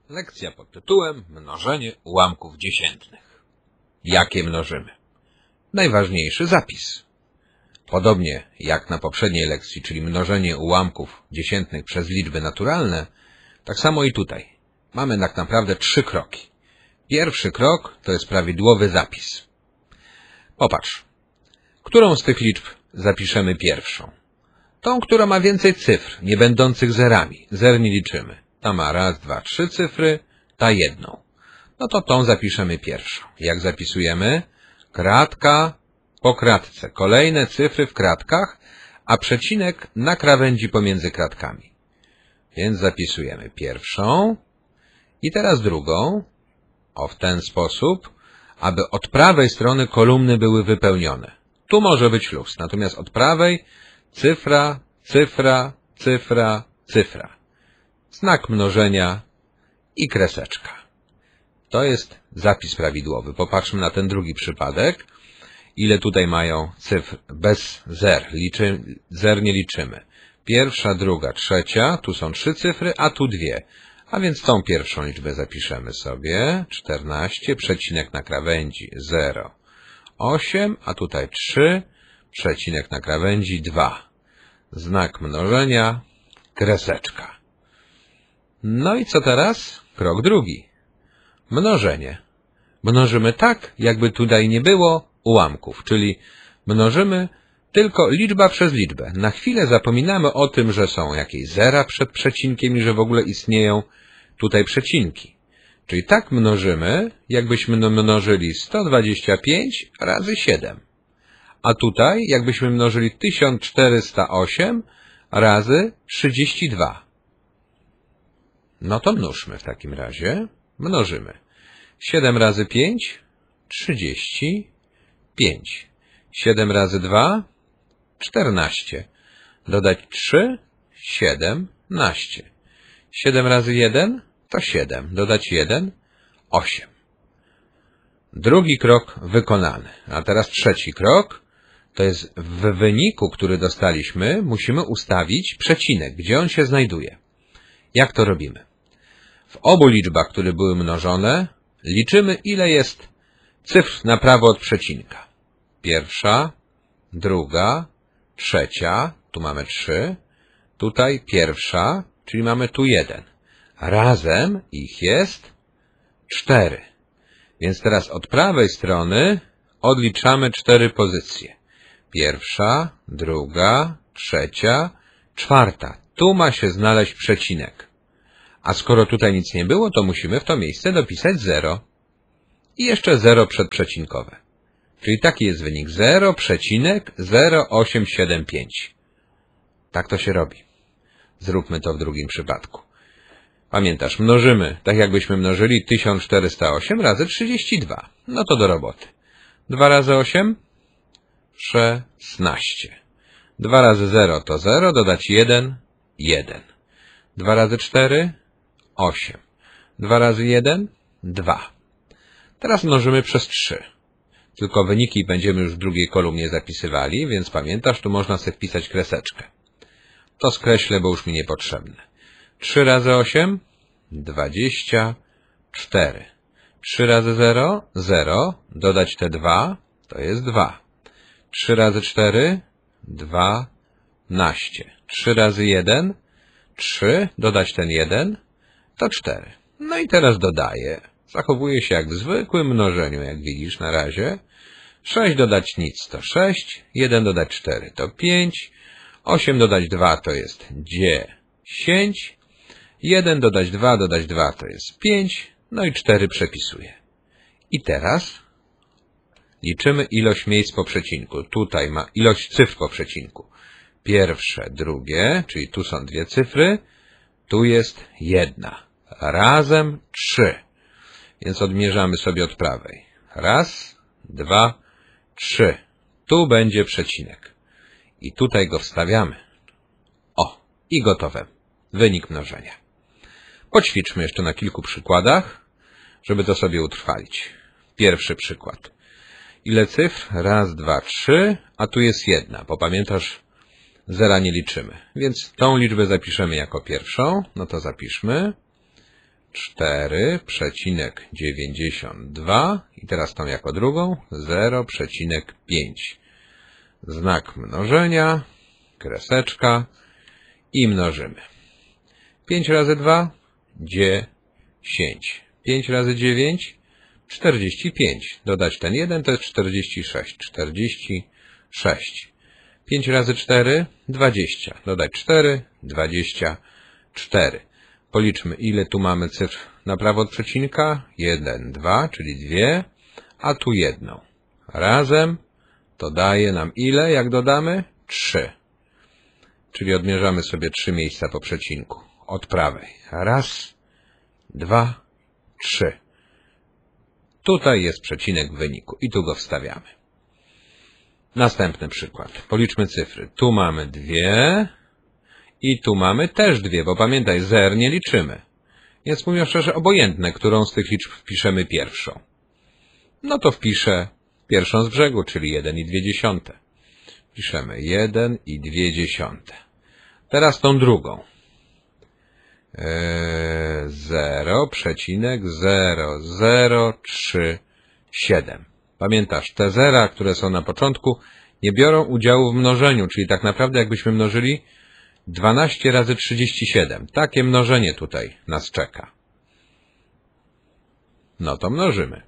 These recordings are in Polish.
Lekcja pod tytułem Mnożenie ułamków dziesiętnych. Jakie mnożymy? Najważniejszy zapis. Podobnie jak na poprzedniej lekcji, czyli mnożenie ułamków dziesiętnych przez liczby naturalne, tak samo i tutaj. Mamy tak naprawdę 3 kroki. Pierwszy krok to jest prawidłowy zapis. Popatrz. Którą z tych liczb zapiszemy pierwszą? Tą, która ma więcej cyfr, nie będących zerami. Zer nie liczymy. Ta ma 1, 2, 3 cyfry, ta jedną. No to tą zapiszemy pierwszą. Jak zapisujemy? Kratka po kratce. Kolejne cyfry w kratkach, a przecinek na krawędzi pomiędzy kratkami. Więc zapisujemy pierwszą i teraz drugą. W ten sposób, aby od prawej strony kolumny były wypełnione. Tu może być luz, natomiast od prawej cyfra, cyfra, cyfra, cyfra. Znak mnożenia i kreseczka. To jest zapis prawidłowy. Popatrzmy na ten drugi przypadek. Ile tutaj mają cyfr bez zer? Zer nie liczymy. Pierwsza, druga, trzecia. Tu są 3 cyfry, a tu 2. A więc tą pierwszą liczbę zapiszemy sobie. 14, przecinek na krawędzi 0, 8, a tutaj 3, przecinek na krawędzi 2. Znak mnożenia, kreseczka. No i co teraz? Krok drugi. Mnożenie. Mnożymy tak, jakby tutaj nie było ułamków, czyli mnożymy tylko liczba przez liczbę. Na chwilę zapominamy o tym, że są jakieś zera przed przecinkiem i że w ogóle istnieją tutaj przecinki. Czyli tak mnożymy, jakbyśmy mnożyli 125 razy 7. A tutaj jakbyśmy mnożyli 1408 razy 32. No to mnóżmy w takim razie. Mnożymy. 7 razy 5, 35. 7 razy 2, 14. Dodać 3, 17. 7 razy 1 to 7. Dodać 1, 8. Drugi krok wykonany. A teraz trzeci krok. To jest w wyniku, który dostaliśmy, musimy ustawić przecinek, gdzie on się znajduje. Jak to robimy? W obu liczbach, które były mnożone, liczymy, ile jest cyfr na prawo od przecinka. Pierwsza, druga, trzecia, tu mamy 3, tutaj pierwsza, czyli mamy tu 1. Razem ich jest 4. Więc teraz od prawej strony odliczamy 4 pozycje. Pierwsza, druga, trzecia, czwarta. Tu ma się znaleźć przecinek. A skoro tutaj nic nie było, to musimy w to miejsce dopisać 0. I jeszcze 0 przedprzecinkowe. Czyli taki jest wynik 0,0875. Tak to się robi. Zróbmy to w drugim przypadku. Pamiętasz, mnożymy, tak jakbyśmy mnożyli 1408 razy 32. No to do roboty. 2 razy 8? 16. 2 razy 0 to 0, dodać 1, 1. 2 razy 4, 8. 2 razy 1, 2. Teraz mnożymy przez 3. Tylko wyniki będziemy już w drugiej kolumnie zapisywali, więc pamiętasz, tu można sobie wpisać kreseczkę. To skreślę, bo już mi niepotrzebne. 3 razy 8, 24. 3 razy 0, 0. Dodać te 2, to jest 2. 3 razy 4, 12. 3 razy 1, 3. Dodać ten 1, to 4. No i teraz dodaję. Zachowuje się jak w zwykłym mnożeniu, jak widzisz na razie. 6 dodać nic to 6, 1 dodać 4 to 5, 8 dodać 2 to jest 10, 1 dodać 2 to jest 5, no i 4 przepisuję. I teraz liczymy ilość miejsc po przecinku. Tutaj ma ilość cyfr po przecinku. Pierwsze, drugie, czyli tu są 2 cyfry, tu jest 1. Razem 3. Więc odmierzamy sobie od prawej. 1, 2, 3. Tu będzie przecinek. I tutaj go wstawiamy. I gotowe. Wynik mnożenia. Poćwiczmy jeszcze na kilku przykładach, żeby to sobie utrwalić. Pierwszy przykład. Ile cyfr? 1, 2, 3, a tu jest 1. Bo pamiętasz, zera nie liczymy. Więc tą liczbę zapiszemy jako pierwszą. No to zapiszmy. 4,92 i teraz tą jako drugą 0,5. Znak mnożenia, kreseczka i mnożymy. 5 razy 2 10. 5 razy 9 45. Dodać ten 1 to jest 46. 46. 5 razy 4 20. Dodać 4 24. Policzmy, ile tu mamy cyfr na prawo od przecinka. 1, 2, czyli 2, a tu 1. Razem to daje nam ile, jak dodamy? 3. Czyli odmierzamy sobie 3 miejsca po przecinku. Od prawej. 1, 2, 3. Tutaj jest przecinek w wyniku i tu go wstawiamy. Następny przykład. Policzmy cyfry. Tu mamy 2 i tu mamy też 2, bo pamiętaj, zer nie liczymy. Więc mówiąc szczerze, obojętne, którą z tych liczb wpiszemy pierwszą. No to wpiszę pierwszą z brzegu, czyli 1,2. Piszemy 1,2. Teraz tą drugą. 0,0037. Pamiętasz, te zera, które są na początku, nie biorą udziału w mnożeniu, czyli tak naprawdę jakbyśmy mnożyli 12 razy 37. Takie mnożenie tutaj nas czeka. No to mnożymy.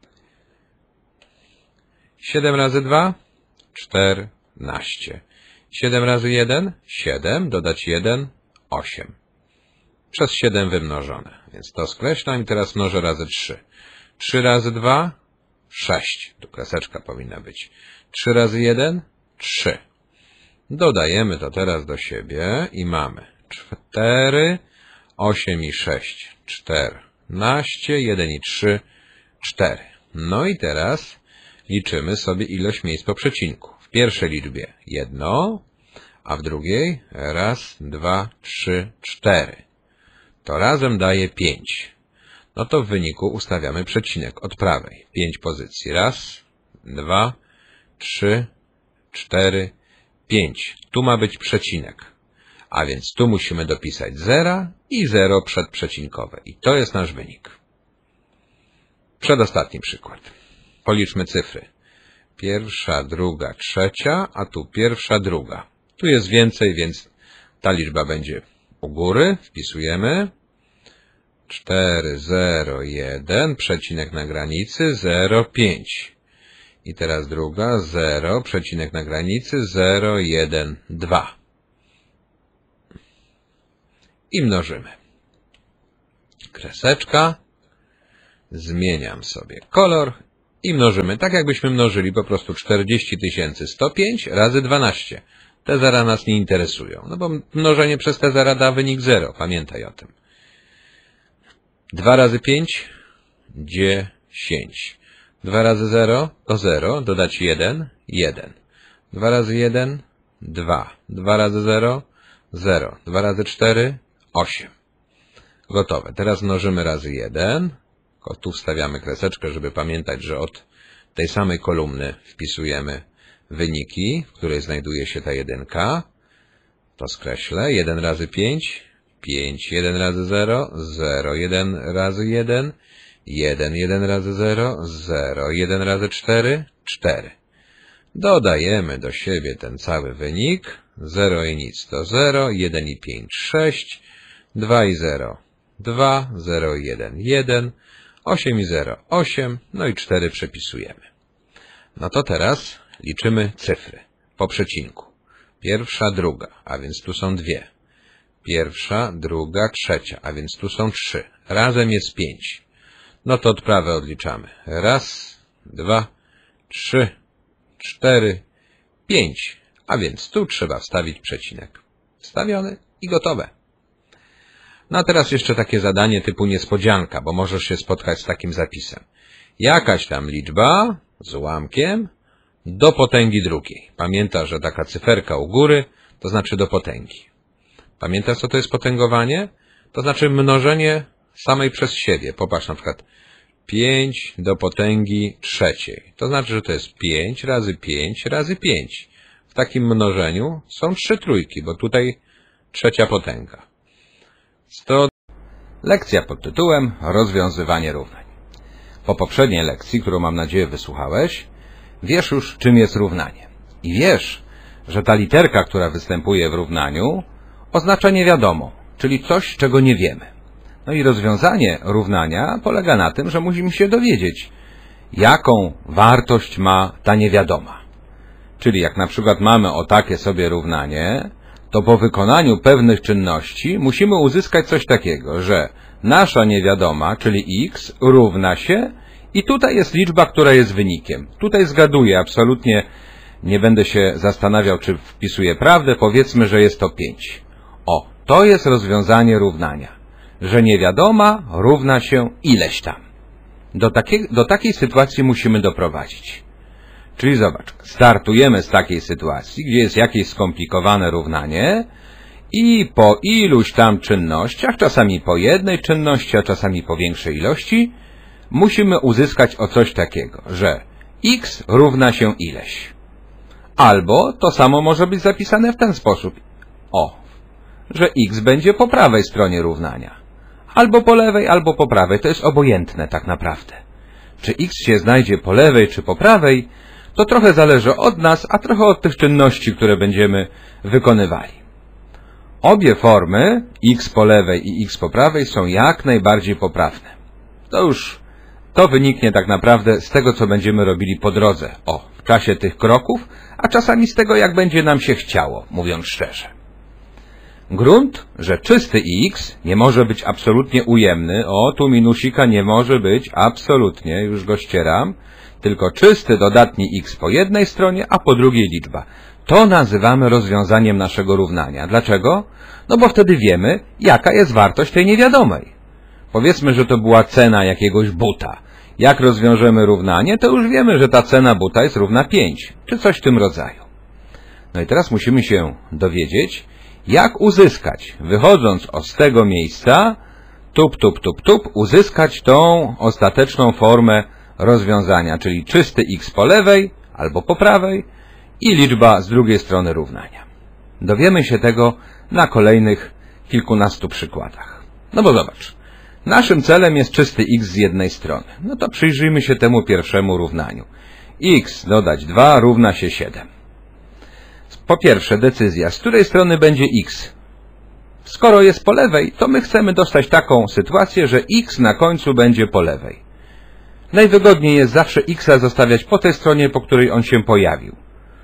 7 razy 2 14. 7 razy 1 7, dodać 1 8. Przez 7 wymnożone. Więc to skreślam i teraz mnożę razy 3. 3 razy 2 6. Tu kreseczka powinna być. 3 razy 1 3. Dodajemy to teraz do siebie i mamy 4, 8 i 6, 14, 1 i 3, 4. No i teraz liczymy sobie ilość miejsc po przecinku. W pierwszej liczbie 1, a w drugiej 1, 2, 3, 4. To razem daje 5. No to w wyniku ustawiamy przecinek od prawej. 5 pozycji. 1, 2, 3, 4, 5. Tu ma być przecinek. A więc tu musimy dopisać 0 i 0 przedprzecinkowe. I to jest nasz wynik. Przedostatni przykład. Policzmy cyfry. Pierwsza, druga, trzecia, a tu pierwsza, druga. Tu jest więcej, więc ta liczba będzie u góry. Wpisujemy. 4, 0, 1, przecinek na granicy, 0, 5. I teraz druga, 0, przecinek na granicy, 0, 1, 2. I mnożymy. Kreseczka. Zmieniam sobie kolor i mnożymy. Tak jakbyśmy mnożyli po prostu 40 105 razy 12. Te zera nas nie interesują. No bo mnożenie przez te zera da wynik 0. Pamiętaj o tym. 2 razy 5 10. 2 razy 0 to 0. Dodać 1 1. 2 razy 1 2. 2 razy 0 0. 2 razy 4 8. Gotowe. Teraz mnożymy razy 1. Tu wstawiamy kreseczkę, żeby pamiętać, że od tej samej kolumny wpisujemy wyniki, w której znajduje się ta jedynka. To skreślę. 1 razy 5 5. 1 razy 0 0. 1 razy 1 1. 1 razy 0 0. 1 razy 4 4. Dodajemy do siebie ten cały wynik. 0 i nic to 0. 1 i 5 6. 2 i 0 2. 0 i 1 1. 8 i 0 8. No i 4 przepisujemy. No to teraz liczymy cyfry po przecinku. Pierwsza, druga, a więc tu są 2. Pierwsza, druga, trzecia, a więc tu są 3. Razem jest 5. No to od prawej odliczamy. 1, 2, 3, 4, 5. A więc tu trzeba wstawić przecinek. Wstawiony i gotowe. No a teraz jeszcze takie zadanie typu niespodzianka, bo możesz się spotkać z takim zapisem. Jakaś tam liczba z ułamkiem do potęgi drugiej. Pamiętasz, że taka cyferka u góry to znaczy do potęgi. Pamiętasz, co to jest potęgowanie? To znaczy mnożenie samej przez siebie. Popatrz na przykład 5 do potęgi trzeciej. To znaczy, że to jest 5 razy 5 razy 5. W takim mnożeniu są 3 trójki, bo tutaj trzecia potęga. 100 Lekcja pod tytułem Rozwiązywanie równań. Po poprzedniej lekcji, którą mam nadzieję wysłuchałeś, wiesz już, czym jest równanie. I wiesz, że ta literka, która występuje w równaniu, oznacza niewiadomą, czyli coś, czego nie wiemy. No i rozwiązanie równania polega na tym, że musimy się dowiedzieć, jaką wartość ma ta niewiadoma. Czyli jak na przykład mamy o takie sobie równanie, to po wykonaniu pewnych czynności musimy uzyskać coś takiego, że nasza niewiadoma, czyli x, równa się i tutaj jest liczba, która jest wynikiem. Tutaj zgaduję, absolutnie nie będę się zastanawiał, czy wpisuję prawdę, powiedzmy, że jest to 5. O, to jest rozwiązanie równania, że niewiadoma równa się ileś tam. Do takiej sytuacji musimy doprowadzić. Czyli zobacz, startujemy z takiej sytuacji, gdzie jest jakieś skomplikowane równanie i po iluś tam czynnościach, czasami po jednej czynności, a czasami po większej ilości, musimy uzyskać o coś takiego, że x równa się ileś. Albo to samo może być zapisane w ten sposób. Że x będzie po prawej stronie równania. Albo po lewej, albo po prawej. To jest obojętne tak naprawdę. Czy x się znajdzie po lewej, czy po prawej, to trochę zależy od nas, a trochę od tych czynności, które będziemy wykonywali. Obie formy, x po lewej i x po prawej, są jak najbardziej poprawne. To wyniknie tak naprawdę z tego, co będziemy robili po drodze, w czasie tych kroków, a czasami z tego, jak będzie nam się chciało, mówiąc szczerze. Grunt, że czysty x nie może być absolutnie ujemny, tu minusika nie może być absolutnie, już go ścieram, tylko czysty dodatni x po jednej stronie, a po drugiej liczba. To nazywamy rozwiązaniem naszego równania. Dlaczego? No bo wtedy wiemy, jaka jest wartość tej niewiadomej. Powiedzmy, że to była cena jakiegoś buta. Jak rozwiążemy równanie, to już wiemy, że ta cena buta jest równa 5, czy coś w tym rodzaju. No i teraz musimy się dowiedzieć, jak uzyskać, wychodząc z tego miejsca, uzyskać tą ostateczną formę rozwiązania, czyli czysty x po lewej albo po prawej i liczba z drugiej strony równania. Dowiemy się tego na kolejnych kilkunastu przykładach. No bo zobacz, naszym celem jest czysty x z jednej strony. No to przyjrzyjmy się temu pierwszemu równaniu. X dodać 2 równa się 7. Po pierwsze decyzja, z której strony będzie x. Skoro jest po lewej, to my chcemy dostać taką sytuację, że x na końcu będzie po lewej. Najwygodniej jest zawsze x zostawiać po tej stronie, po której on się pojawił.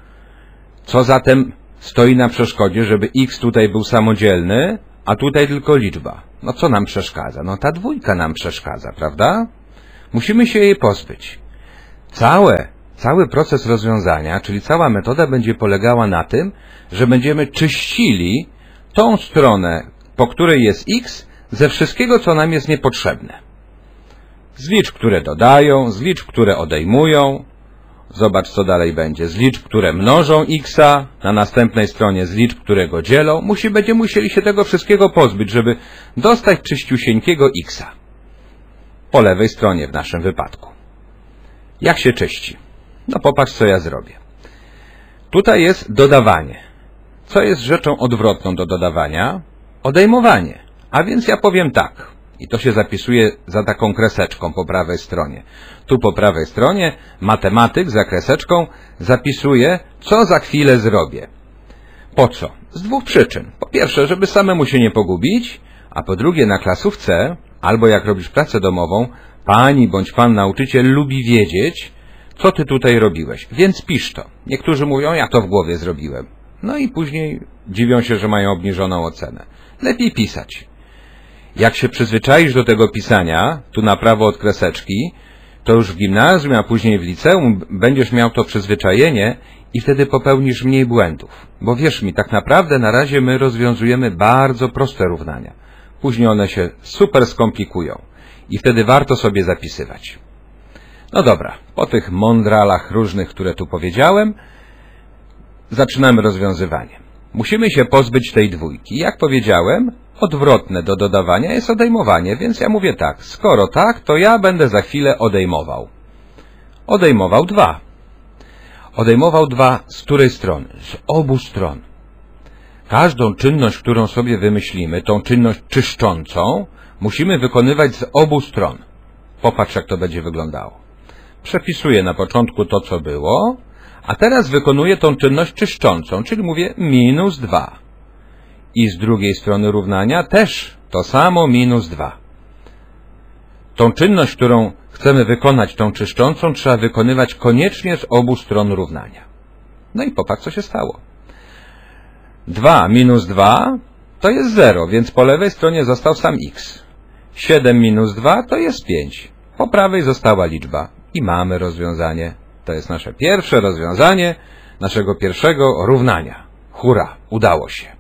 Co zatem stoi na przeszkodzie, żeby x tutaj był samodzielny, a tutaj tylko liczba? No co nam przeszkadza? No ta dwójka nam przeszkadza, prawda? Musimy się jej pozbyć. Cały proces rozwiązania, czyli cała metoda będzie polegała na tym, że będziemy czyścili tą stronę, po której jest x, ze wszystkiego, co nam jest niepotrzebne. Z liczb, które dodają, z liczb, które odejmują. Zobacz, co dalej będzie. Z liczb, które mnożą x-a, na następnej stronie z liczb, które go dzielą. Będziemy musieli się tego wszystkiego pozbyć, żeby dostać czyściusieńkiego x-a. Po lewej stronie w naszym wypadku. Jak się czyści? No popatrz, co ja zrobię. Tutaj jest dodawanie. Co jest rzeczą odwrotną do dodawania? Odejmowanie. A więc ja powiem tak. I to się zapisuje za taką kreseczką po prawej stronie. Tu po prawej stronie matematyk za kreseczką zapisuje, co za chwilę zrobię. Po co? Z dwóch przyczyn. Po pierwsze, żeby samemu się nie pogubić, a po drugie na klasówce, albo jak robisz pracę domową, pani bądź pan nauczyciel lubi wiedzieć, co ty tutaj robiłeś. Więc pisz to. Niektórzy mówią, ja to w głowie zrobiłem. No i później dziwią się, że mają obniżoną ocenę. Lepiej pisać. Jak się przyzwyczaisz do tego pisania, tu na prawo od kreseczki, to już w gimnazjum, a później w liceum będziesz miał to przyzwyczajenie i wtedy popełnisz mniej błędów. Bo wierz mi, tak naprawdę na razie my rozwiązujemy bardzo proste równania. Później one się super skomplikują i wtedy warto sobie zapisywać. No dobra, po tych mądralach różnych, które tu powiedziałem, zaczynamy rozwiązywanie. Musimy się pozbyć tej dwójki. Jak powiedziałem, odwrotne do dodawania jest odejmowanie, więc ja mówię tak, skoro tak, to ja będę za chwilę odejmował. Odejmował 2. Odejmował 2 z której strony? Z obu stron. Każdą czynność, którą sobie wymyślimy, tą czynność czyszczącą, musimy wykonywać z obu stron. Popatrz, jak to będzie wyglądało. Przepisuję na początku to, co było, a teraz wykonuję tą czynność czyszczącą, czyli mówię minus 2. I z drugiej strony równania też to samo minus 2. Tą czynność, którą chcemy wykonać, tą czyszczącą, trzeba wykonywać koniecznie z obu stron równania. No i popatrz, co się stało. 2 minus 2 to jest 0, więc po lewej stronie został sam x. 7 minus 2 to jest 5. Po prawej została liczba. I mamy rozwiązanie. To jest nasze pierwsze rozwiązanie naszego pierwszego równania. Hurra, udało się.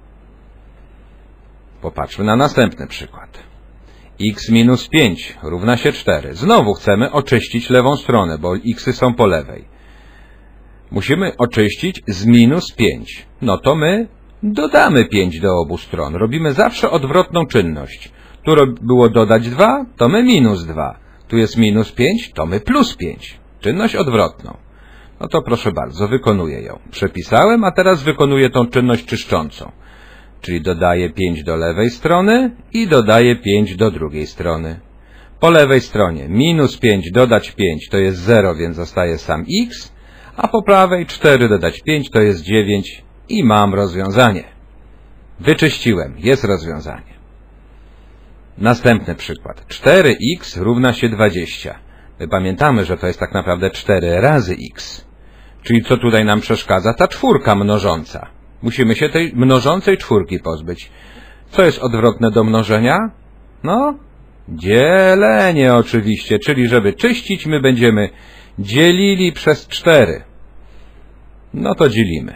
Popatrzmy na następny przykład. X minus 5 równa się 4. Znowu chcemy oczyścić lewą stronę, bo xy są po lewej. Musimy oczyścić z minus 5. No to my dodamy 5 do obu stron. Robimy zawsze odwrotną czynność. Tu było dodać 2, to my minus 2. Tu jest minus 5, to my plus 5. Czynność odwrotną. No to proszę bardzo, wykonuję ją. Przepisałem, a teraz wykonuję tą czynność czyszczącą. Czyli dodaję 5 do lewej strony i dodaję 5 do drugiej strony. Po lewej stronie minus 5 dodać 5 to jest 0, więc zostaje sam x, a po prawej 4 dodać 5 to jest 9 i mam rozwiązanie. Wyczyściłem, jest rozwiązanie. Następny przykład. 4x równa się 20. My pamiętamy, że to jest tak naprawdę 4 razy x. Czyli co tutaj nam przeszkadza? Ta czwórka mnożąca. Musimy się tej mnożącej czwórki pozbyć. Co jest odwrotne do mnożenia? No, dzielenie oczywiście. Czyli żeby czyścić, my będziemy dzielili przez 4. No to dzielimy.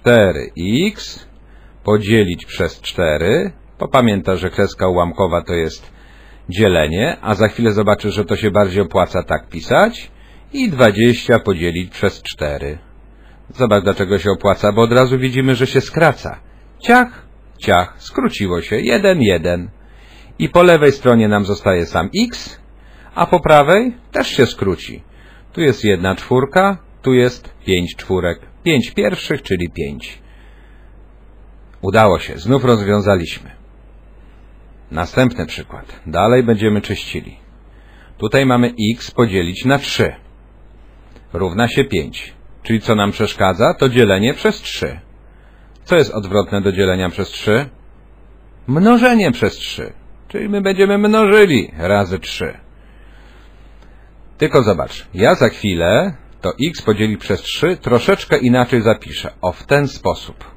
4x podzielić przez 4. Popamiętasz, że kreska ułamkowa to jest dzielenie, a za chwilę zobaczysz, że to się bardziej opłaca tak pisać. I 20 podzielić przez 4. Zobacz, dlaczego się opłaca, bo od razu widzimy, że się skraca. Ciach, ciach, skróciło się. 1, 1. I po lewej stronie nam zostaje sam x, a po prawej też się skróci. Tu jest 1 czwórka, tu jest 5 czwórek. 5 pierwszych, czyli 5. Udało się, znów rozwiązaliśmy. Następny przykład. Dalej będziemy czyścili. Tutaj mamy x podzielić na 3. Równa się 5. Czyli co nam przeszkadza? To dzielenie przez 3. Co jest odwrotne do dzielenia przez 3? Mnożenie przez 3. Czyli my będziemy mnożyli razy 3. Tylko zobacz, ja za chwilę to x podzielić przez 3 troszeczkę inaczej zapiszę. O, w ten sposób.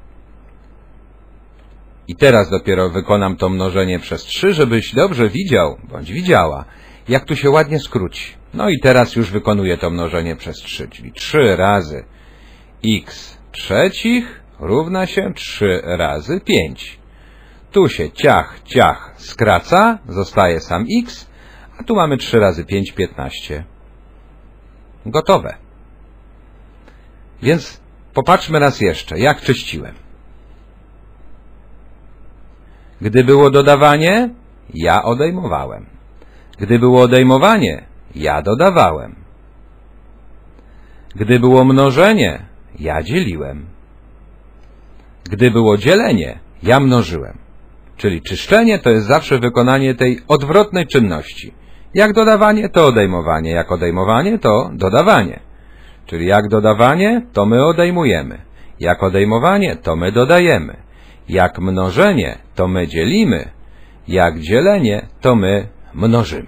I teraz dopiero wykonam to mnożenie przez 3, żebyś dobrze widział, bądź widziała, jak tu się ładnie skróci. No i teraz już wykonuję to mnożenie przez 3, czyli 3 razy x trzecich równa się 3 razy 5. Tu się ciach, ciach skraca, zostaje sam x, a tu mamy 3 razy 5, 15. Gotowe. Więc popatrzmy raz jeszcze, jak czyściłem. Gdy było dodawanie, ja odejmowałem. Gdy było odejmowanie, ja dodawałem. Gdy było mnożenie, ja dzieliłem. Gdy było dzielenie, ja mnożyłem. Czyli czyszczenie to jest zawsze wykonanie tej odwrotnej czynności. Jak dodawanie, to odejmowanie. Jak odejmowanie, to dodawanie. Czyli jak dodawanie, to my odejmujemy. Jak odejmowanie, to my dodajemy. Jak mnożenie, to my dzielimy. Jak dzielenie, to my mnożymy.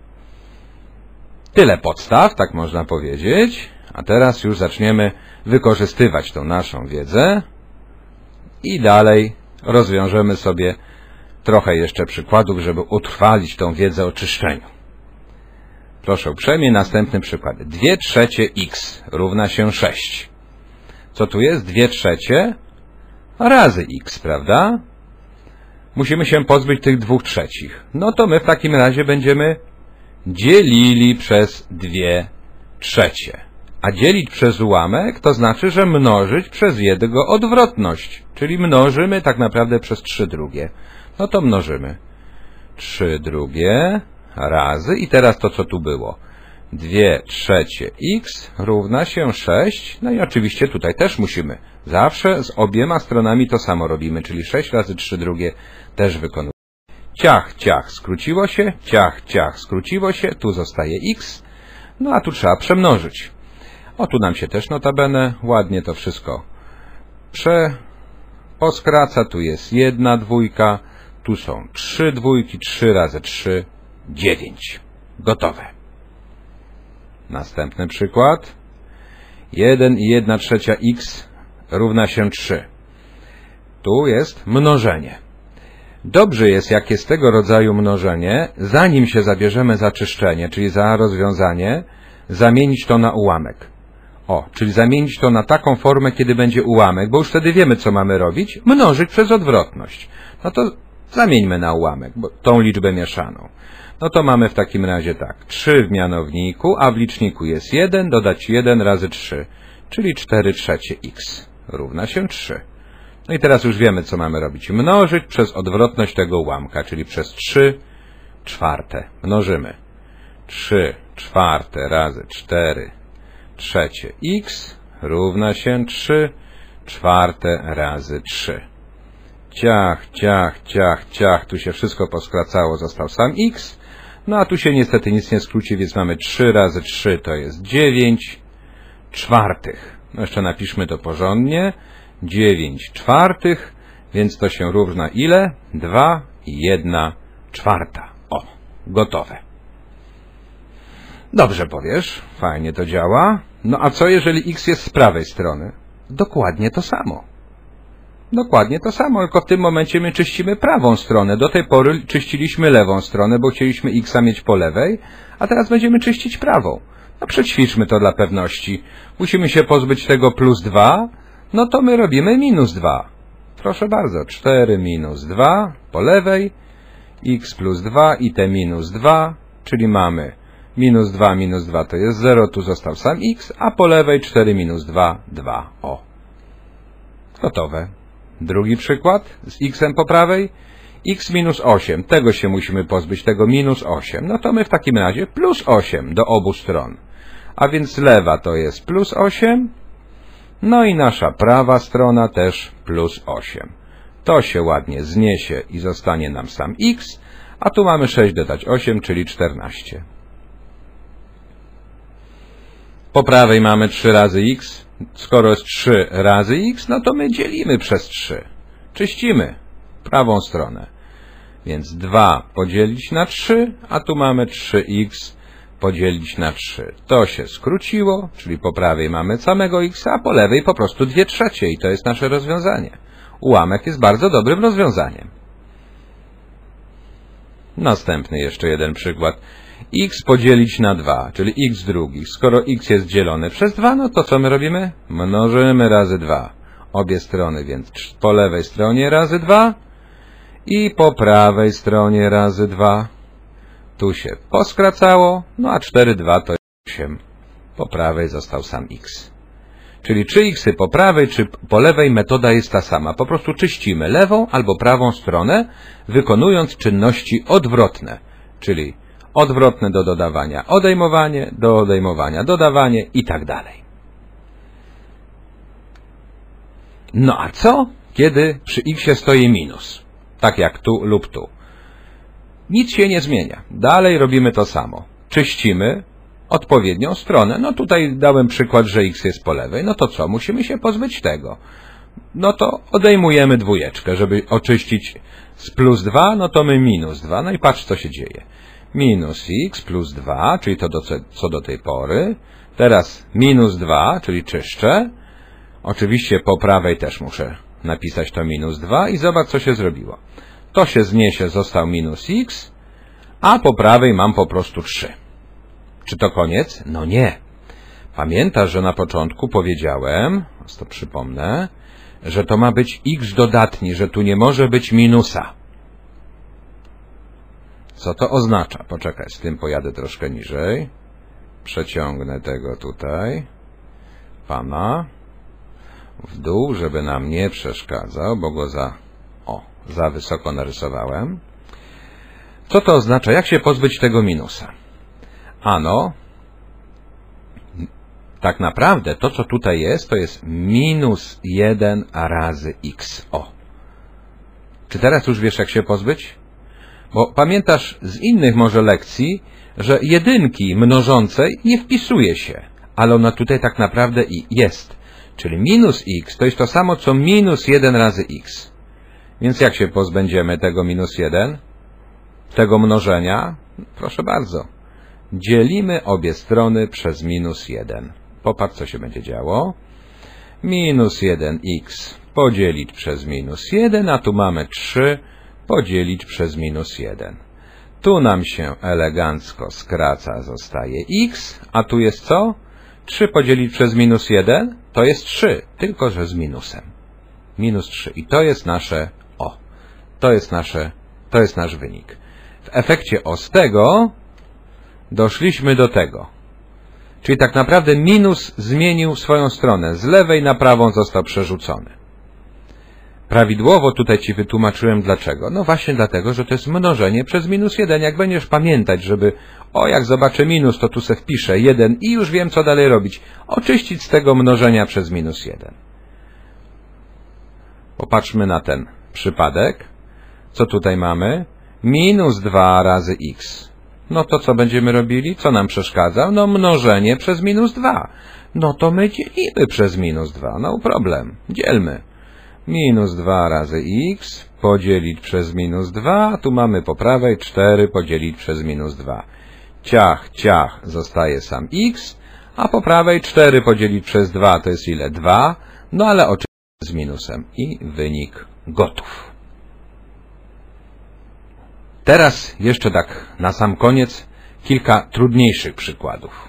Tyle podstaw, tak można powiedzieć. A teraz już zaczniemy wykorzystywać tą naszą wiedzę i dalej rozwiążemy sobie trochę jeszcze przykładów, żeby utrwalić tą wiedzę o czyszczeniu. Proszę uprzejmie, następny przykład. 2/3 x równa się 6. Co tu jest? 2/3 razy x, prawda? Musimy się pozbyć tych 2/3. No to my w takim razie będziemy dzielili przez 2/3. A dzielić przez ułamek to znaczy, że mnożyć przez jego odwrotność. Czyli mnożymy tak naprawdę przez 3/2. No to mnożymy 3/2 razy i teraz to, co tu było. 2/3 x równa się 6. No i oczywiście tutaj też musimy. Zawsze z obiema stronami to samo robimy, czyli 6 razy 3/2 też wykonujemy. Ciach, ciach, skróciło się, ciach, ciach, skróciło się, tu zostaje x, no a tu trzeba przemnożyć. O, tu nam się też notabene ładnie to wszystko poskraca, tu jest 1 dwójka, tu są 3 dwójki, 3 razy 3, 9. Gotowe. Następny przykład. 1 i 1/3 x równa się 3. Tu jest mnożenie. Dobrze jest, jak jest tego rodzaju mnożenie, zanim się zabierzemy za czyszczenie, czyli za rozwiązanie, zamienić to na ułamek. O, czyli zamienić to na taką formę, kiedy będzie ułamek, bo już wtedy wiemy, co mamy robić. Mnożyć przez odwrotność. No to zamieńmy na ułamek, bo tą liczbę mieszaną. No to mamy w takim razie tak. 3 w mianowniku, a w liczniku jest 1, dodać 1 razy 3, czyli 4/3 x równa się 3. No i teraz już wiemy, co mamy robić. Mnożyć przez odwrotność tego ułamka, czyli przez 3/4. Mnożymy. 3/4 razy 4/3 x równa się 3/4 razy 3. Ciach, ciach, ciach, ciach. Tu się wszystko poskracało, został sam x. No a tu się niestety nic nie skróci, więc mamy 3 razy 3 to jest 9/4. No jeszcze napiszmy to porządnie. 9/4, więc to się równa ile? 2 i 1/4. O, gotowe. Dobrze powiesz, fajnie to działa. No a co jeżeli x jest z prawej strony? Dokładnie to samo. Dokładnie to samo, tylko w tym momencie my czyścimy prawą stronę. Do tej pory czyściliśmy lewą stronę, bo chcieliśmy x mieć po lewej, a teraz będziemy czyścić prawą. No przećwiczmy to dla pewności. Musimy się pozbyć tego +2, no to my robimy -2. Proszę bardzo, 4 minus 2 po lewej, x plus 2 i te -2, czyli mamy minus 2 to jest 0, tu został sam x, a po lewej 4 minus 2, 2. O. Gotowe. Drugi przykład z x po prawej. X minus 8. Tego się musimy pozbyć, tego minus 8. No to my w takim razie plus 8 do obu stron. A więc lewa to jest plus 8. No i nasza prawa strona też plus 8. To się ładnie zniesie i zostanie nam sam x. A tu mamy 6 dodać 8, czyli 14. Po prawej mamy 3 razy x. Skoro jest 3 razy x, no to my dzielimy przez 3. Czyścimy prawą stronę. Więc 2 podzielić na 3, a tu mamy 3x podzielić na 3. To się skróciło, czyli po prawej mamy samego x, a po lewej po prostu 2/3 i to jest nasze rozwiązanie. Ułamek jest bardzo dobrym rozwiązaniem. Następny jeszcze jeden przykład. X podzielić na 2, czyli x drugich. Skoro x jest dzielone przez 2, no to co my robimy? Mnożymy razy 2. Obie strony, więc po lewej stronie razy 2 i po prawej stronie razy 2. Tu się poskracało, no a 4, 2 to 8. Po prawej został sam x. Czyli czy xy po prawej, czy po lewej metoda jest ta sama. Po prostu czyścimy lewą albo prawą stronę, wykonując czynności odwrotne, czyli odwrotne do dodawania odejmowanie, do odejmowania dodawanie i tak dalej. No a co, kiedy przy x stoi minus? Tak jak tu lub tu. Nic się nie zmienia. Dalej robimy to samo. Czyścimy odpowiednią stronę. No tutaj dałem przykład, że x jest po lewej. No to co? Musimy się pozbyć tego. No to odejmujemy dwójeczkę, żeby oczyścić z plus 2, no to my minus 2. No i patrz, co się dzieje. Minus x plus 2, czyli to co do tej pory. Teraz minus 2, czyli czyszczę. Oczywiście po prawej też muszę napisać to minus 2 i zobacz, co się zrobiło. To się zniesie, został minus x, a po prawej mam po prostu 3. Czy to koniec? No nie. Pamiętasz, że na początku powiedziałem, to przypomnę, że to ma być x dodatni, że tu nie może być minusa. Co to oznacza? Poczekaj, z tym pojadę troszkę niżej. Przeciągnę tego tutaj, pana, w dół, żeby nam nie przeszkadzał, bo go za wysoko narysowałem. Co to oznacza? Jak się pozbyć tego minusa? Ano, tak naprawdę to, co tutaj jest, to jest minus 1 razy x. O. Czy teraz już wiesz, jak się pozbyć? Bo pamiętasz z innych może lekcji, że jedynki mnożącej nie wpisuje się, ale ona tutaj tak naprawdę i jest. Czyli minus x to jest to samo, co minus 1 razy x. Więc jak się pozbędziemy tego minus 1? Tego mnożenia? Proszę bardzo. Dzielimy obie strony przez minus 1. Popatrz, co się będzie działo. Minus 1x podzielić przez minus 1, a tu mamy 3 podzielić przez minus 1. Tu nam się elegancko skraca, zostaje x, a tu jest co? 3 podzielić przez minus 1 to jest 3, tylko że z minusem. Minus 3. I to jest nasze o. To jest nasz wynik. W efekcie z tego doszliśmy do tego. Czyli tak naprawdę minus zmienił swoją stronę. Z lewej na prawą został przerzucony. Prawidłowo tutaj Ci wytłumaczyłem dlaczego. No właśnie dlatego, że to jest mnożenie przez minus 1. Jak będziesz pamiętać, żeby, jak zobaczę minus, to tu se wpiszę 1 i już wiem, co dalej robić. Oczyścić z tego mnożenia przez minus 1. Popatrzmy na ten przypadek. Co tutaj mamy? Minus 2 razy x. No to co będziemy robili? Co nam przeszkadza? No mnożenie przez minus 2. No to my dzielimy przez minus 2. No problem. Dzielmy. Minus 2 razy x podzielić przez minus 2. Tu mamy po prawej 4 podzielić przez minus 2. Ciach, ciach, zostaje sam x. A po prawej 4 podzielić przez 2 to jest ile? 2. No ale oczywiście z minusem. I wynik gotów. Teraz jeszcze tak na sam koniec kilka trudniejszych przykładów.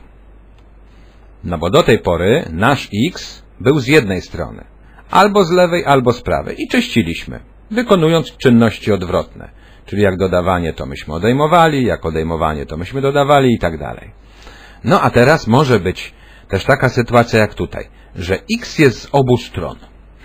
No bo do tej pory nasz x był z jednej strony. Albo z lewej, albo z prawej. I czyściliśmy, wykonując czynności odwrotne. Czyli jak dodawanie to myśmy odejmowali, jak odejmowanie to myśmy dodawali i tak dalej. No a teraz może być też taka sytuacja jak tutaj, że x jest z obu stron.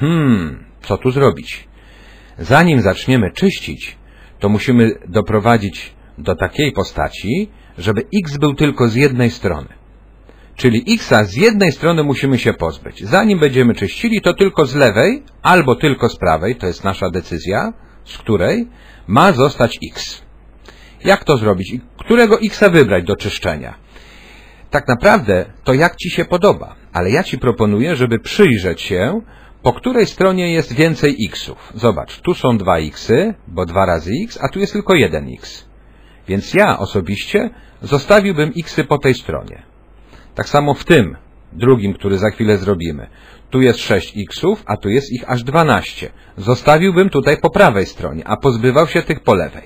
Co tu zrobić? Zanim zaczniemy czyścić, to musimy doprowadzić do takiej postaci, żeby x był tylko z jednej strony. Czyli xa z jednej strony musimy się pozbyć. Zanim będziemy czyścili, to tylko z lewej albo tylko z prawej, to jest nasza decyzja, z której ma zostać x. Jak to zrobić? Którego xa wybrać do czyszczenia? Tak naprawdę to jak Ci się podoba, ale ja Ci proponuję, żeby przyjrzeć się, po której stronie jest więcej xów. Zobacz, tu są 2 xy, bo 2 razy x, a tu jest tylko 1x. Więc ja osobiście zostawiłbym xy po tej stronie. Tak samo w tym drugim, który za chwilę zrobimy. Tu jest 6 xów, a tu jest ich aż 12. Zostawiłbym tutaj po prawej stronie, a pozbywał się tych po lewej.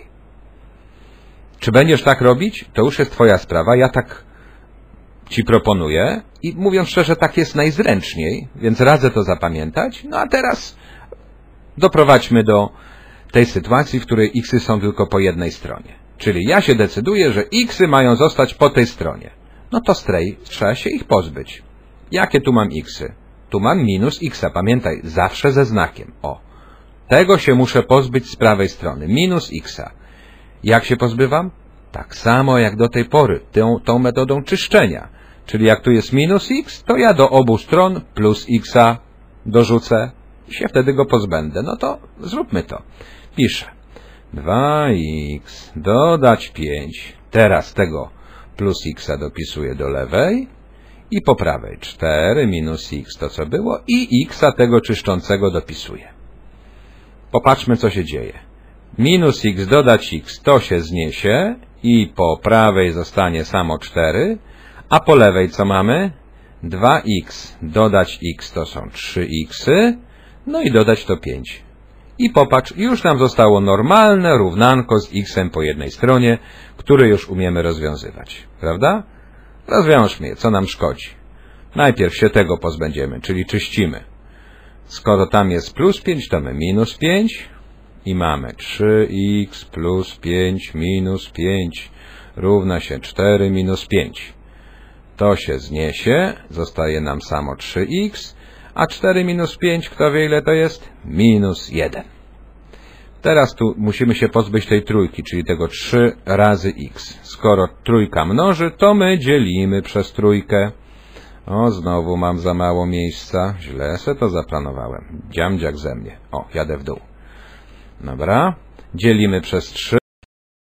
Czy będziesz tak robić? To już jest Twoja sprawa. Ja tak Ci proponuję i mówiąc szczerze, tak jest najzręczniej, więc radzę to zapamiętać. No a teraz doprowadźmy do tej sytuacji, w której xy są tylko po jednej stronie. Czyli ja się decyduję, że xy mają zostać po tej stronie. No to trzeba się ich pozbyć. Jakie tu mam xy? Tu mam minus xa. Pamiętaj, zawsze ze znakiem. Tego się muszę pozbyć z prawej strony. Minus xa. Jak się pozbywam? Tak samo jak do tej pory, tą metodą czyszczenia. Czyli jak tu jest minus x, to ja do obu stron plus xa dorzucę i się wtedy go pozbędę. No to zróbmy to. Piszę 2x dodać 5. Teraz tego plus xa dopisuję do lewej i po prawej 4 minus x to co było i xa tego czyszczącego dopisuję. Popatrzmy, co się dzieje. Minus x dodać x to się zniesie i po prawej zostanie samo 4, a po lewej co mamy? 2x dodać x to są 3x, no i dodać to 5. I popatrz, już nam zostało normalne równanko z x-em po jednej stronie, które już umiemy rozwiązywać. Prawda? Rozwiążmy je, co nam szkodzi. Najpierw się tego pozbędziemy, czyli czyścimy. Skoro tam jest plus 5, to my minus 5 i mamy 3x plus 5 minus 5 równa się 4 minus 5. To się zniesie, zostaje nam samo 3x, a 4 minus 5, kto wie ile to jest? Minus 1. Teraz tu musimy się pozbyć tej trójki, czyli tego 3 razy x. Skoro trójka mnoży, to my dzielimy przez trójkę. Znowu mam za mało miejsca. Źle se to zaplanowałem. Dziamdziak ze mnie. Jadę w dół. Dobra. Dzielimy przez 3.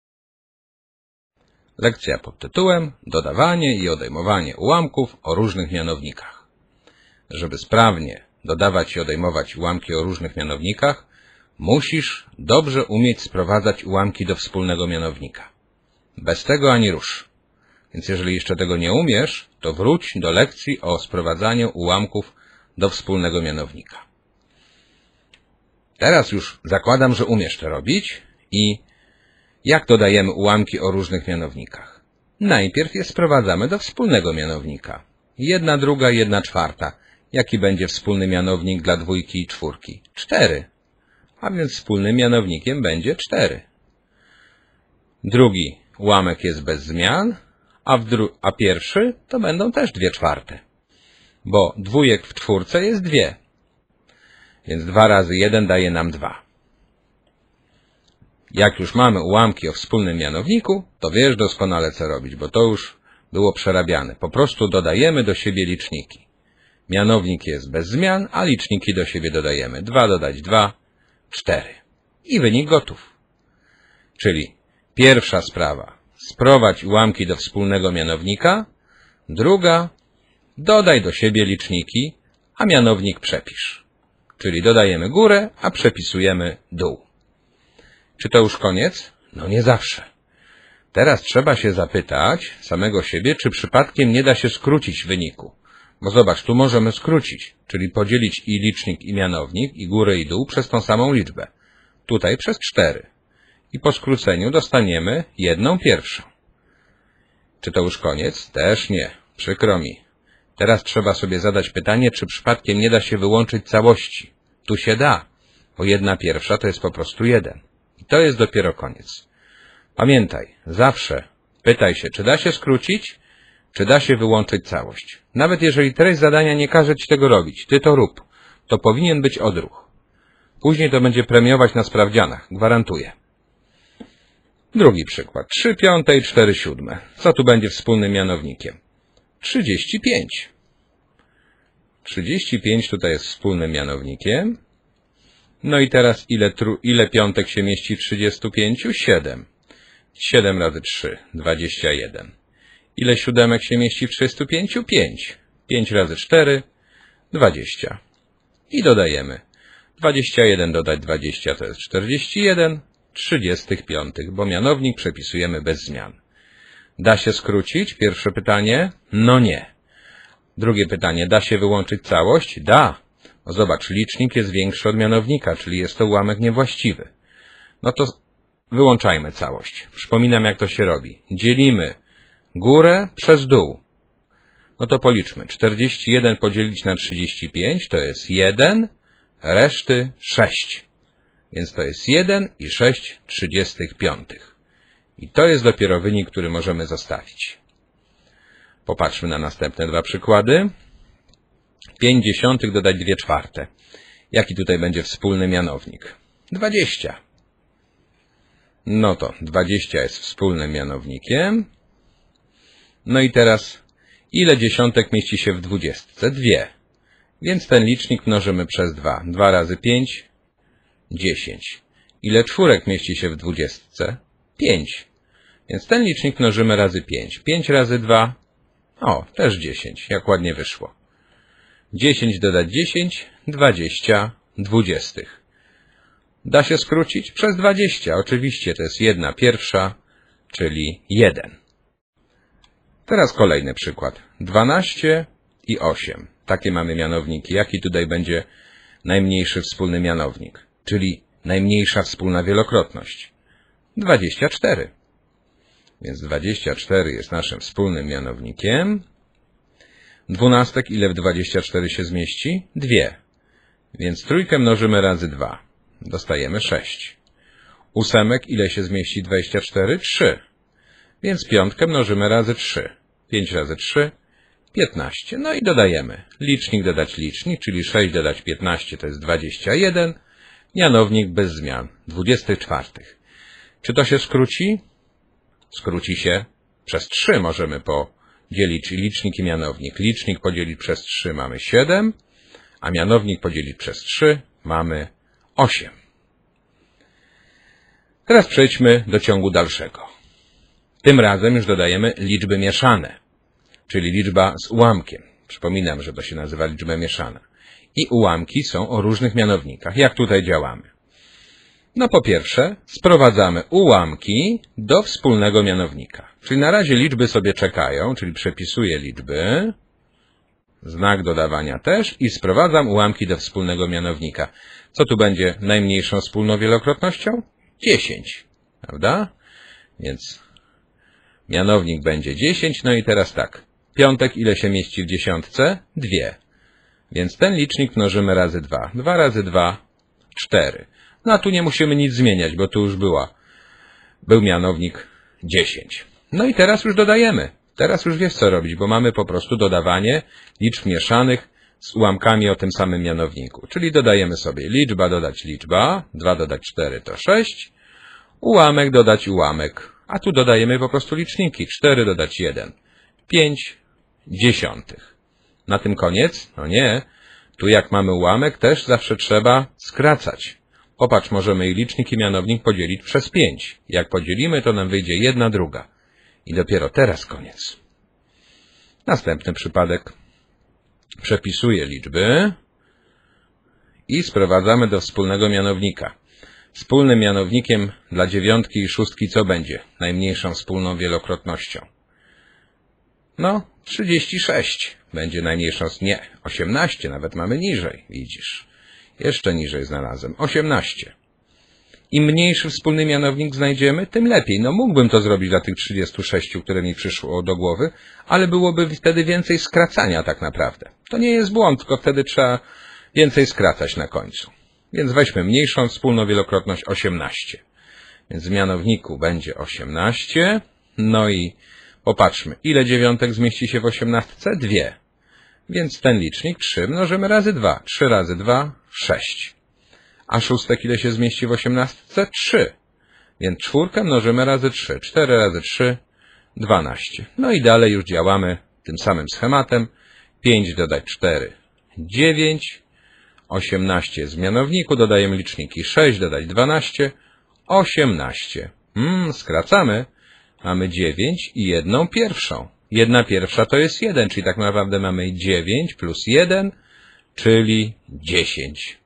Lekcja pod tytułem Dodawanie i odejmowanie ułamków o różnych mianownikach. Żeby sprawnie dodawać i odejmować ułamki o różnych mianownikach, musisz dobrze umieć sprowadzać ułamki do wspólnego mianownika. Bez tego ani rusz. Więc jeżeli jeszcze tego nie umiesz, to wróć do lekcji o sprowadzaniu ułamków do wspólnego mianownika. Teraz już zakładam, że umiesz to robić i jak dodajemy ułamki o różnych mianownikach? Najpierw je sprowadzamy do wspólnego mianownika. 1/2, 1/4. Jaki będzie wspólny mianownik dla dwójki i czwórki? 4. A więc wspólnym mianownikiem będzie 4. Drugi ułamek jest bez zmian, a pierwszy to będą też 2/4. Bo dwójek w czwórce jest 2. Więc 2 razy 1 daje nam 2. Jak już mamy ułamki o wspólnym mianowniku, to wiesz doskonale co robić, bo to już było przerabiane. Po prostu dodajemy do siebie liczniki. Mianownik jest bez zmian, a liczniki do siebie dodajemy. 2 dodać 2, 4. I wynik gotów. Czyli pierwsza sprawa, sprowadź ułamki do wspólnego mianownika. Druga, dodaj do siebie liczniki, a mianownik przepisz. Czyli dodajemy górę, a przepisujemy dół. Czy to już koniec? No nie zawsze. Teraz trzeba się zapytać samego siebie, czy przypadkiem nie da się skrócić wyniku. Bo zobacz, tu możemy skrócić, czyli podzielić i licznik, i mianownik, i górę, i dół przez tą samą liczbę. Tutaj przez 4. I po skróceniu dostaniemy 1/1. Czy to już koniec? Też nie. Przykro mi. Teraz trzeba sobie zadać pytanie, czy przypadkiem nie da się wyłączyć całości. Tu się da, bo 1/1 to jest po prostu 1. I to jest dopiero koniec. Pamiętaj, zawsze pytaj się, czy da się skrócić, czy da się wyłączyć całość. Nawet jeżeli treść zadania nie każe ci tego robić, ty to rób. To powinien być odruch. Później to będzie premiować na sprawdzianach, gwarantuję. Drugi przykład. 3/5 i 4/7. Co tu będzie wspólnym mianownikiem? 35. 35 tutaj jest wspólnym mianownikiem. No i teraz ile piątek się mieści w 35? 7. 7 razy 3, 21. Ile siódemek się mieści w 35? 5. 5 razy 4, 20. I dodajemy. 21 dodać 20 to jest 41, 35, bo mianownik przepisujemy bez zmian. Da się skrócić? Pierwsze pytanie. No nie. Drugie pytanie. Da się wyłączyć całość? Da. No zobacz, licznik jest większy od mianownika, czyli jest to ułamek niewłaściwy. No to wyłączajmy całość. Przypominam, jak to się robi. Dzielimy górę przez dół. No to policzmy. 41 podzielić na 35 to jest 1, reszty 6. Więc to jest 1 i 6/35. I to jest dopiero wynik, który możemy zostawić. Popatrzmy na następne dwa przykłady. 5/10 dodać 2/4. Jaki tutaj będzie wspólny mianownik? 20. No to 20 jest wspólnym mianownikiem. No i teraz ile dziesiątek mieści się w 20? 2. Więc ten licznik mnożymy przez 2. 2 razy 5, 10. Ile czwórek mieści się w 20? 5. Więc ten licznik mnożymy razy 5. 5 razy 2, o, też 10. Jak ładnie wyszło. 10 dodać 10, 20 dwudziestych. Da się skrócić? Przez 20. Oczywiście to jest 1/1, czyli 1. Teraz kolejny przykład. 12 i 8. Takie mamy mianowniki. Jaki tutaj będzie najmniejszy wspólny mianownik? Czyli najmniejsza wspólna wielokrotność. 24. Więc 24 jest naszym wspólnym mianownikiem. Dwunastek ile w 24 się zmieści? 2. Więc trójkę mnożymy razy 2. Dostajemy 6. Ósemek ile się zmieści 24? 3. Więc piątkę mnożymy razy 3. 5 razy 3, 15. No i dodajemy. Licznik dodać licznik, czyli 6 dodać 15 to jest 21. Mianownik bez zmian. 24. Czy to się skróci? Skróci się przez 3 możemy podzielić licznik i mianownik. Licznik podzielić przez 3 mamy 7, a mianownik podzielić przez 3 mamy 8. Teraz przejdźmy do ciągu dalszego. Tym razem już dodajemy liczby mieszane, czyli liczba z ułamkiem. Przypominam, że to się nazywa liczba mieszana. I ułamki są o różnych mianownikach. Jak tutaj działamy? No po pierwsze, sprowadzamy ułamki do wspólnego mianownika. Czyli na razie liczby sobie czekają, czyli przepisuję liczby, znak dodawania też i sprowadzam ułamki do wspólnego mianownika. Co tu będzie najmniejszą wspólną wielokrotnością? 10, prawda? Więc mianownik będzie 10, no i teraz tak. Piątek ile się mieści w dziesiątce? 2. Więc ten licznik mnożymy razy 2. 2 razy 2, 4. No a tu nie musimy nic zmieniać, bo tu już był mianownik 10. No i teraz już dodajemy. Teraz już wiesz co robić, bo mamy po prostu dodawanie liczb mieszanych z ułamkami o tym samym mianowniku. Czyli dodajemy sobie liczba dodać liczba, 2 dodać 4 to 6, ułamek dodać ułamek, a tu dodajemy po prostu liczniki, 4 dodać 1, 5 dziesiątych. Na tym koniec? No nie, tu jak mamy ułamek też zawsze trzeba skracać. Popatrz, możemy i licznik i mianownik podzielić przez 5. Jak podzielimy, to nam wyjdzie 1/2. I dopiero teraz koniec. Następny przypadek. Przepisuję liczby i sprowadzamy do wspólnego mianownika. Wspólnym mianownikiem dla dziewiątki i szóstki co będzie? Najmniejszą wspólną wielokrotnością. No, 36 będzie najmniejszą, nie, 18, nawet mamy niżej, widzisz. Jeszcze niżej znalazłem, 18. Im mniejszy wspólny mianownik znajdziemy, tym lepiej. No mógłbym to zrobić dla tych 36, które mi przyszło do głowy, ale byłoby wtedy więcej skracania tak naprawdę. To nie jest błąd, tylko wtedy trzeba więcej skracać na końcu. Więc weźmy mniejszą wspólną wielokrotność 18. Więc w mianowniku będzie 18. No i popatrzmy, ile dziewiątek zmieści się w 18? 2. Więc ten licznik 3 mnożymy razy 2. 3 razy 2, 6. A szóstek ile się zmieści w 18? 3. Więc czwórkę mnożymy razy 3. 4 razy 3, 12. No i dalej już działamy tym samym schematem. 5 dodać 4, 9. 18 z mianowniku, dodajemy liczniki 6 dodać 12, 18. Skracamy. Mamy 9 i 1/1. 1/1 to jest 1, czyli tak naprawdę mamy 9 plus 1, czyli 10.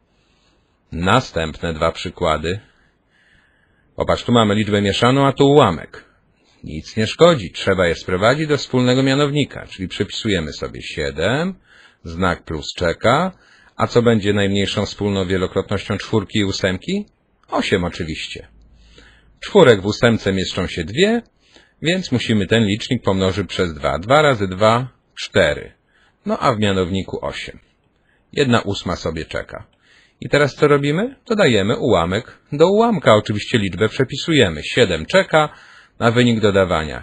Następne dwa przykłady. Popatrz, tu mamy liczbę mieszaną, a tu ułamek. Nic nie szkodzi, trzeba je sprowadzić do wspólnego mianownika, czyli przepisujemy sobie 7, znak plus czeka, a co będzie najmniejszą wspólną wielokrotnością czwórki i ósemki? 8 oczywiście. Czwórek w ósemce mieszczą się 2, więc musimy ten licznik pomnożyć przez 2. 2 razy 2, 4. No a w mianowniku 8. 1/8 sobie czeka. I teraz co robimy? Dodajemy ułamek do ułamka. Oczywiście liczbę przepisujemy. 7 czeka na wynik dodawania.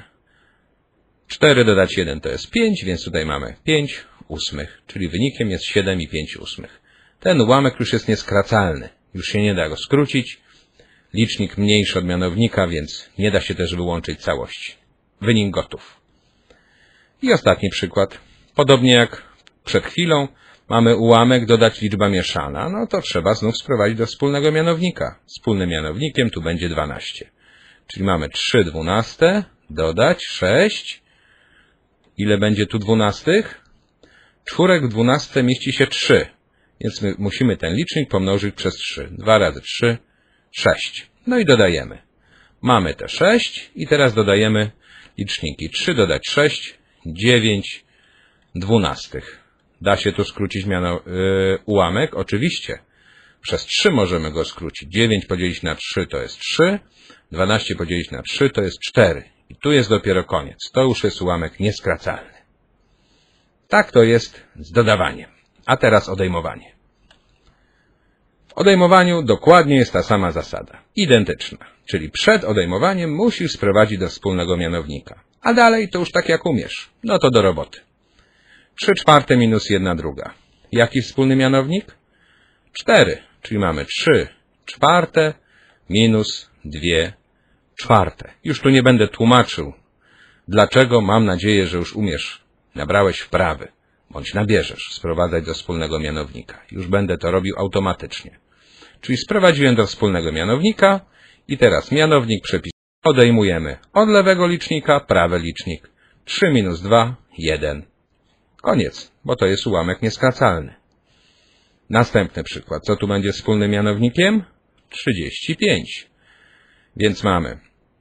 4 dodać 1 to jest 5, więc tutaj mamy 5/8, czyli wynikiem jest 7 i 5/8. Ten ułamek już jest nieskracalny. Już się nie da go skrócić. Licznik mniejszy od mianownika, więc nie da się też wyłączyć całości. Wynik gotów. I ostatni przykład. Podobnie jak przed chwilą mamy ułamek dodać liczba mieszana, no to trzeba znów sprowadzić do wspólnego mianownika. Wspólnym mianownikiem tu będzie 12. Czyli mamy 3/12 dodać 6. Ile będzie tu 12? Czwórek w 12 mieści się 3. Więc my musimy ten licznik pomnożyć przez 3. 2 razy 3, 6. No i dodajemy. Mamy te 6 i teraz dodajemy liczniki. 3 dodać 6, 9/12. Da się tu skrócić ułamek? Oczywiście. Przez 3 możemy go skrócić. 9 podzielić na 3 to jest 3. 12 podzielić na 3 to jest 4. I tu jest dopiero koniec. To już jest ułamek nieskracalny. Tak to jest z dodawaniem. A teraz odejmowanie. W odejmowaniu dokładnie jest ta sama zasada. Identyczna. Czyli przed odejmowaniem musisz sprowadzić do wspólnego mianownika. A dalej to już tak jak umiesz. No to do roboty. 3/4 minus 1/2. Jaki wspólny mianownik? 4. Czyli mamy 3/4 minus 2/4. Już tu nie będę tłumaczył, dlaczego. Mam nadzieję, że już umiesz, nabrałeś wprawy, bądź nabierzesz sprowadzać do wspólnego mianownika. Już będę to robił automatycznie. Czyli sprowadziłem do wspólnego mianownika i teraz mianownik przepisałem Odejmujemy od lewego licznika prawy licznik. 3 minus 2, 1. Koniec, bo to jest ułamek nieskracalny. Następny przykład. Co tu będzie wspólnym mianownikiem? 35. Więc mamy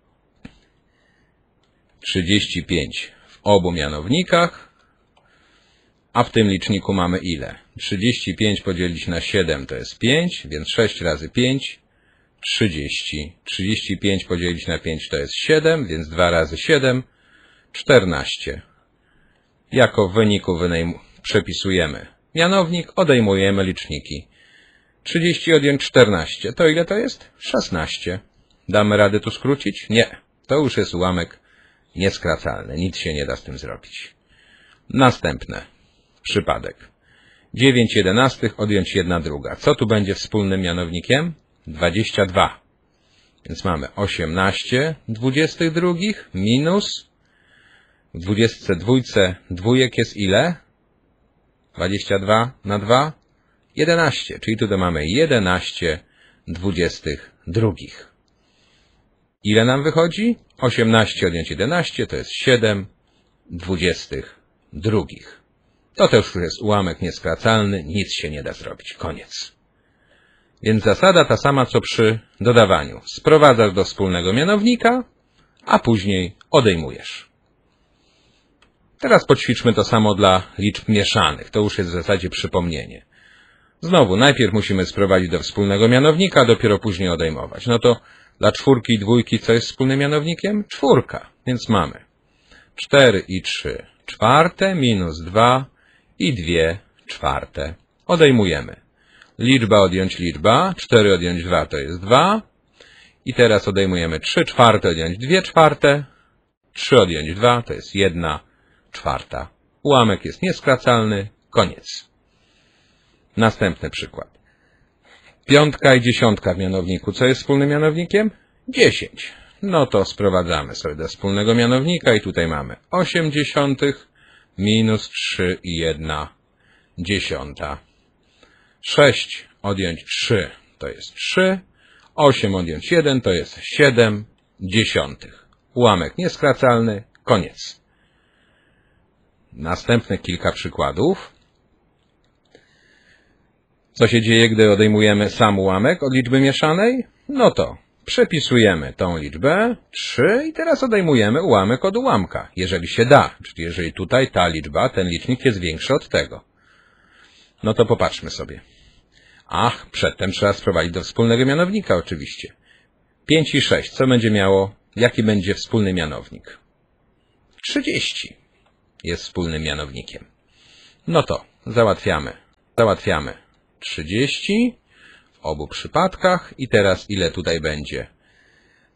35 w obu mianownikach, a w tym liczniku mamy ile? 35 podzielić na 7 to jest 5, więc 6 razy 5, 30. 35 podzielić na 5 to jest 7, więc 2 razy 7, 14. Jako w wyniku przepisujemy mianownik, odejmujemy liczniki. 30 odjąć 14, to ile to jest? 16. Damy radę tu skrócić? Nie. To już jest ułamek nieskracalny. Nic się nie da z tym zrobić. Następny przypadek. 9/11 odjąć 1/2. Co tu będzie wspólnym mianownikiem? 22. Więc mamy 18/22 minus w 22 dwójek jest ile? 22 na 2? 11. Czyli tutaj mamy 11/22. Ile nam wychodzi? 18 odjąć 11 to jest 7/22. To też już jest ułamek nieskracalny, nic się nie da zrobić. Koniec. Więc zasada ta sama co przy dodawaniu. Sprowadzasz do wspólnego mianownika, a później odejmujesz. Teraz poćwiczmy to samo dla liczb mieszanych. To już jest w zasadzie przypomnienie. Znowu, najpierw musimy sprowadzić do wspólnego mianownika, a dopiero później odejmować. No to dla czwórki i dwójki co jest wspólnym mianownikiem? Czwórka. Więc mamy 4 i 3 czwarte minus 2 i 2 czwarte. Odejmujemy. Liczba odjąć liczba. 4 odjąć 2 to jest 2. I teraz odejmujemy 3 czwarte odjąć 2 czwarte. 3 odjąć 2 to jest 1 czwarta. Ułamek jest nieskracalny. Koniec. Następny przykład. 5 i 10 w mianowniku. Co jest wspólnym mianownikiem? 10. No to sprowadzamy sobie do wspólnego mianownika i tutaj mamy 8/10 minus 3 i 1/10. 6 odjąć 3 to jest 3. 8 odjąć 1 to jest 7/10. Ułamek nieskracalny. Koniec. Następne kilka przykładów. Co się dzieje, gdy odejmujemy sam ułamek od liczby mieszanej? No to przepisujemy tą liczbę 3 i teraz odejmujemy ułamek od ułamka, jeżeli się da. Czyli jeżeli tutaj ta liczba, ten licznik jest większy od tego. No to popatrzmy sobie. Ach, przedtem trzeba sprowadzić do wspólnego mianownika oczywiście. 5 i 6. Co będzie miało? Jaki będzie wspólny mianownik? 30 jest wspólnym mianownikiem. No to załatwiamy 30 w obu przypadkach i teraz ile tutaj będzie?